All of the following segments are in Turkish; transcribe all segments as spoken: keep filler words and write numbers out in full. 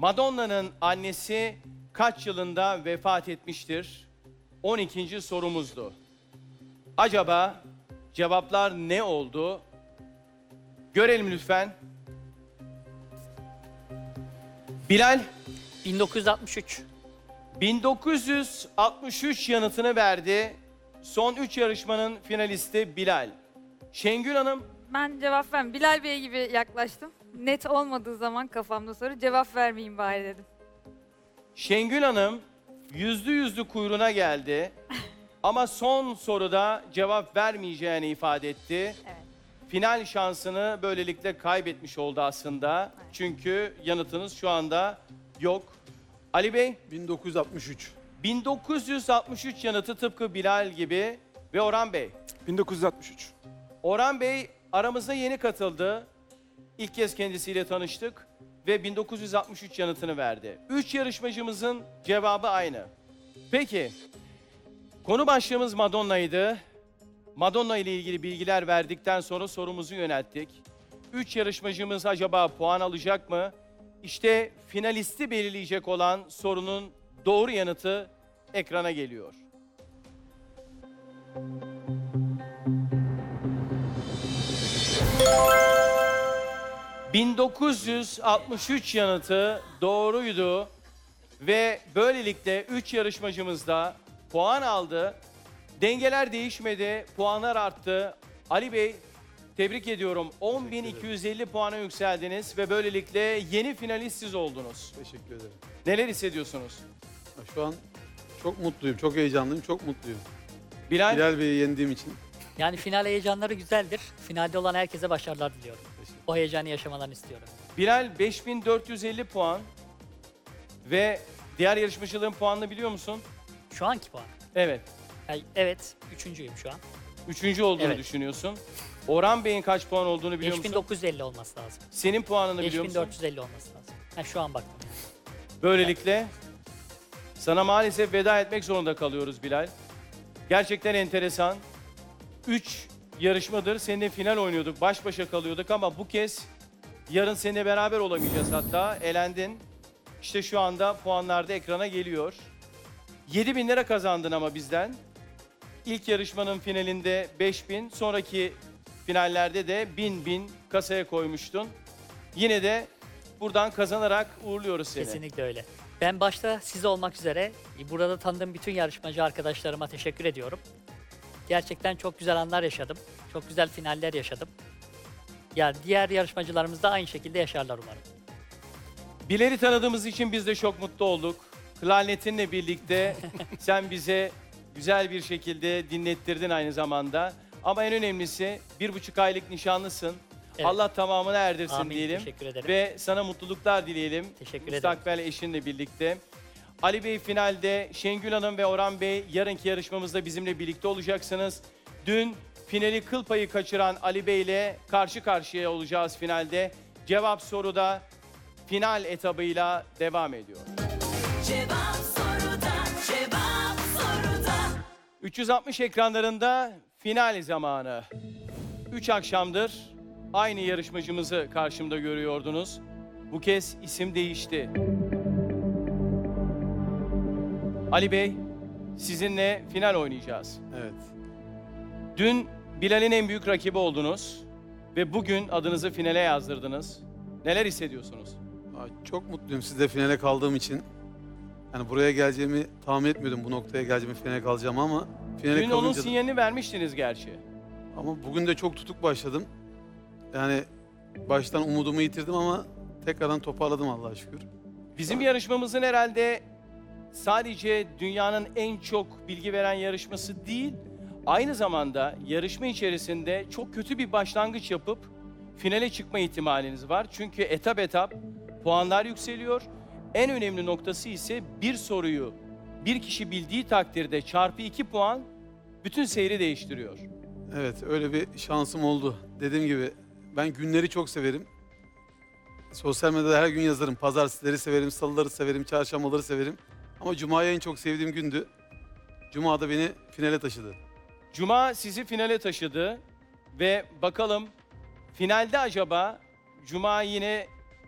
Madonna'nın annesi kaç yılında vefat etmiştir? on ikinci sorumuzdu. Acaba cevaplar ne oldu? Görelim lütfen. Bilal, bin dokuz yüz altmış üç. bin dokuz yüz altmış üç yanıtını verdi. Son üç yarışmanın finalisti Bilal. Şengül Hanım, Ben cevap vermem. Bilal Bey gibi yaklaştım. Net olmadığı zaman kafamda soru cevap vermeyeyim bari dedim. Şengül Hanım yüzlü yüzlü kuyruğuna geldi. Ama son soruda cevap vermeyeceğini ifade etti. Evet. Final şansını böylelikle kaybetmiş oldu aslında. Çünkü yanıtınız şu anda yok. Ali Bey, bin dokuz yüz altmış üç. bin dokuz yüz altmış üç yanıtı tıpkı Bilal gibi ve Orhan Bey. bin dokuz yüz altmış üç. Orhan Bey aramıza yeni katıldı. İlk kez kendisiyle tanıştık ve bin dokuz yüz altmış üç yanıtını verdi. Üç yarışmacımızın cevabı aynı. Peki, konu başlığımız Madonna'ydı. Madonna ile ilgili bilgiler verdikten sonra sorumuzu yönelttik. Üç yarışmacımız acaba puan alacak mı? İşte finalisti belirleyecek olan sorunun doğru yanıtı ekrana geliyor. bin dokuz yüz altmış üç yanıtı doğruydu ve böylelikle üç yarışmacımız da puan aldı. Dengeler değişmedi, puanlar arttı. Ali Bey, tebrik ediyorum. on bin iki yüz elli puana yükseldiniz ve böylelikle yeni finalist siz oldunuz. Teşekkür ederim. Neler hissediyorsunuz? Şu an çok mutluyum, çok heyecanlıyım, çok mutluyum. Bilal, Bilal Bey'i yendiğim için. Yani final heyecanları güzeldir. Finalde olan herkese başarılar diliyorum. Teşekkür. O heyecanı yaşamalarını istiyorum. Bilal beş bin dört yüz elli puan ve diğer yarışmacıların puanını biliyor musun? Şu anki puan. Evet. Yani evet, üçüncüyüm şu an. Üçüncü olduğunu Evet. düşünüyorsun. Orhan Bey'in kaç puan olduğunu biliyor musun? beş bin dokuz yüz elli olması lazım. Senin puanını biliyor musun? beş bin dört yüz elli olması lazım. Ha, şu an baktım. Böylelikle sana maalesef veda etmek zorunda kalıyoruz Bilal. Gerçekten enteresan. Üç yarışmadır seninle final oynuyorduk, baş başa kalıyorduk ama bu kez yarın seninle beraber olamayacağız hatta. Elendin. İşte şu anda puanlar da ekrana geliyor. yedi bin lira kazandın ama bizden. İlk yarışmanın finalinde beş bin, sonraki finallerde de bin bin kasaya koymuştun. Yine de buradan kazanarak uğurluyoruz seni. Kesinlikle öyle. Ben başta siz olmak üzere burada tanıdığım bütün yarışmacı arkadaşlarıma teşekkür ediyorum. Gerçekten çok güzel anlar yaşadım. Çok güzel finaller yaşadım. Yani diğer yarışmacılarımız da aynı şekilde yaşarlar umarım. Bilal'i tanıdığımız için biz de çok mutlu olduk. Klarnetinle birlikte sen bize güzel bir şekilde dinlettirdin aynı zamanda. Ama en önemlisi bir buçuk aylık nişanlısın. Evet. Allah tamamını erdirsin Amin, diyelim. teşekkür ederim. Ve sana mutluluklar dileyelim. Teşekkür ederim. Müstakbel eşinle birlikte. Ali Bey finalde, Şengül Hanım ve Orhan Bey yarınki yarışmamızda bizimle birlikte olacaksınız. Dün finali kıl payı kaçıran Ali Bey ile karşı karşıya olacağız finalde. Cevap soruda final etabıyla devam ediyor. Cevap soruda, cevap soruda. üç yüz altmış ekranlarında final zamanı. Üç akşamdır aynı yarışmacımızı karşımda görüyordunuz. Bu kez isim değişti. Ali Bey, sizinle final oynayacağız. Evet. Dün Bilal'in en büyük rakibi oldunuz ve bugün adınızı finale yazdırdınız. Neler hissediyorsunuz? Aa, Çok mutluyum sizle finale kaldığım için. Yani buraya geleceğimi tahmin etmiyordum, bu noktaya geleceğimi, finale kalacağım ama finale Dün onun kalınca da- sinyalini vermiştiniz gerçi. Ama bugün de çok tutuk başladım. Yani baştan umudumu yitirdim ama tekrardan toparladım Allah'a şükür. Bizim yarışmamızın herhalde sadece dünyanın en çok bilgi veren yarışması değil, aynı zamanda yarışma içerisinde çok kötü bir başlangıç yapıp finale çıkma ihtimaliniz var. Çünkü etap etap puanlar yükseliyor. En önemli noktası ise bir soruyu bir kişi bildiği takdirde çarpı iki puan bütün seyri değiştiriyor. Evet, öyle bir şansım oldu. Dediğim gibi ben günleri çok severim. Sosyal medyada her gün yazarım. Pazartesileri severim, salıları severim, çarşambaları severim. Ama Cuma'yı en çok sevdiğim gündü. Cuma da beni finale taşıdı. Cuma sizi finale taşıdı ve bakalım finalde acaba Cuma yine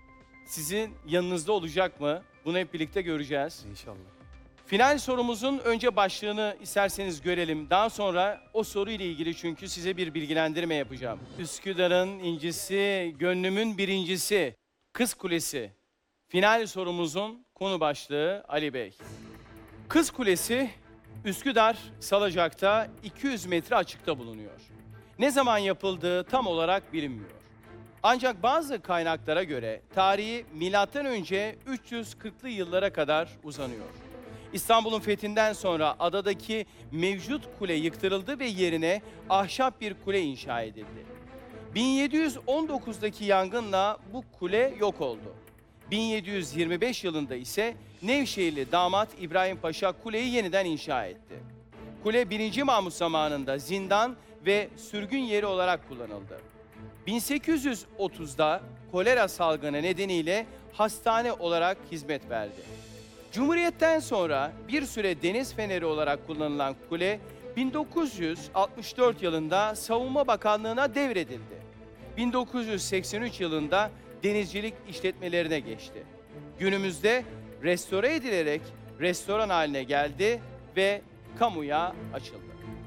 sizin yanınızda olacak mı? Bunu hep birlikte göreceğiz. İnşallah. Final sorumuzun önce başlığını isterseniz görelim. Daha sonra o soruyla ilgili çünkü size bir bilgilendirme yapacağım. Üsküdar'ın incisi, gönlümün birincisi, Kız Kulesi. Final sorumuzun konu başlığı Ali Bey. Kız Kulesi, Üsküdar Salacak'ta iki yüz metre açıkta bulunuyor. Ne zaman yapıldığı tam olarak bilinmiyor. Ancak bazı kaynaklara göre tarihi milattan önce üç yüz kırklı yıllara kadar uzanıyor. İstanbul'un fethinden sonra adadaki mevcut kule yıktırıldı ve yerine ahşap bir kule inşa edildi. bin yedi yüz on dokuzdaki yangınla bu kule yok oldu. bin yedi yüz yirmi beş yılında ise Nevşehirli damat İbrahim Paşa kuleyi yeniden inşa etti. Kule birinci. Mahmut zamanında zindan ve sürgün yeri olarak kullanıldı. bin sekiz yüz otuzda kolera salgını nedeniyle hastane olarak hizmet verdi. Cumhuriyetten sonra bir süre deniz feneri olarak kullanılan kule bin dokuz yüz altmış dört yılında Savunma Bakanlığı'na devredildi. bin dokuz yüz seksen üç yılında denizcilik işletmelerine geçti. Günümüzde restore edilerek restoran haline geldi ve kamuya açıldı.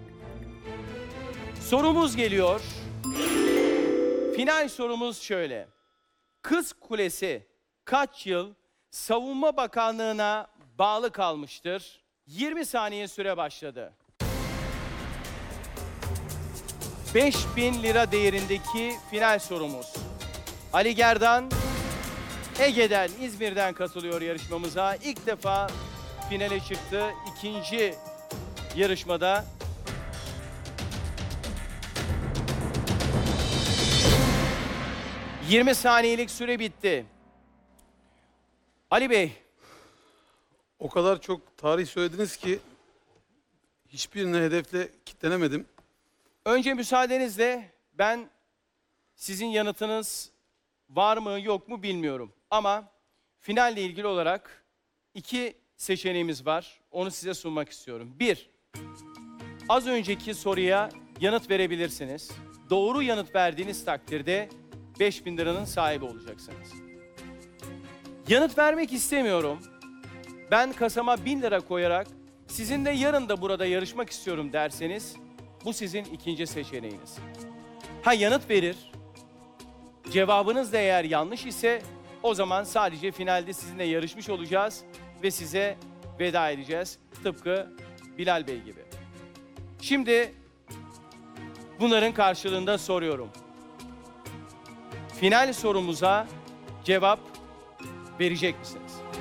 Sorumuz geliyor. Final sorumuz şöyle. Kız Kulesi kaç yıl Savunma Bakanlığı'na bağlı kalmıştır? yirmi saniye süre başladı. beş bin lira değerindeki final sorumuz. Ali Gerdan, Ege'den, İzmir'den katılıyor yarışmamıza. İlk defa finale çıktı. İkinci yarışmada. yirmi saniyelik süre bitti. Ali Bey, O kadar çok tarih söylediniz ki hiçbirine hedefle kitlenemedim. önce müsaadenizle ben sizin yanıtınız var mı yok mu bilmiyorum. Ama finalle ilgili olarak iki seçeneğimiz var. Onu size sunmak istiyorum. Bir, az önceki soruya yanıt verebilirsiniz. Doğru yanıt verdiğiniz takdirde beş bin liranın sahibi olacaksınız. Yanıt vermek istemiyorum. Ben kasama bin lira koyarak sizinle yarın da burada yarışmak istiyorum derseniz bu sizin ikinci seçeneğiniz. Ha yanıt verir, cevabınız da eğer yanlış ise o zaman sadece finalde sizinle yarışmış olacağız ve size veda edeceğiz. Tıpkı Bilal Bey gibi. Şimdi bunların karşılığında soruyorum. Final sorumuza cevap verecek misiniz?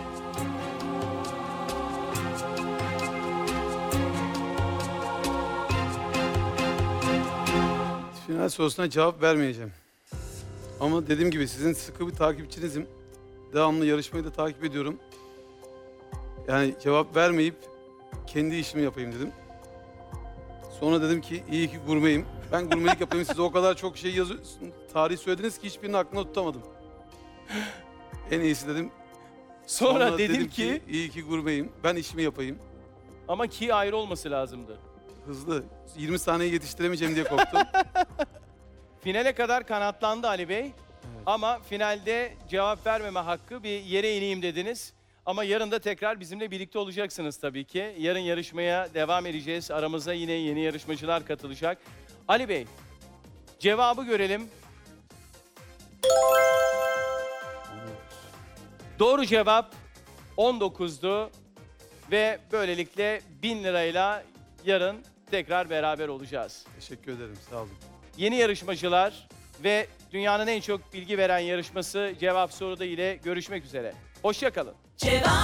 Final sorusuna cevap vermeyeceğim. Ama dediğim gibi sizin sıkı bir takipçinizim. Devamlı yarışmayı da takip ediyorum. Yani cevap vermeyip kendi işimi yapayım dedim. Sonra dedim ki iyi ki gurmeyim. Ben gurmelik yapayım. Size o kadar çok şey yazı tarih söylediniz ki hiçbirini aklımda tutamadım. En iyisi dedim. Sonra, dedim, ki, iyi ki gurmeyim. Ben işimi yapayım. ama ki ayrı olması lazımdı. Hızlı. yirmi saniye yetiştiremeyeceğim diye korktum. Finale kadar kanatlandı Ali Bey. Ama finalde cevap vermeme hakkı bir yere ineyim dediniz. Ama yarın da tekrar bizimle birlikte olacaksınız tabii ki. Yarın yarışmaya devam edeceğiz. Aramıza yine yeni yarışmacılar katılacak. Ali Bey, cevabı görelim. Doğru cevap on dokuzdu ve böylelikle bin lirayla yarın tekrar beraber olacağız. Teşekkür ederim. Sağ olun. Yeni yarışmacılar ve dünyanın en çok bilgi veren yarışması Cevap Soruda ile görüşmek üzere. Hoşça kalın. Cevap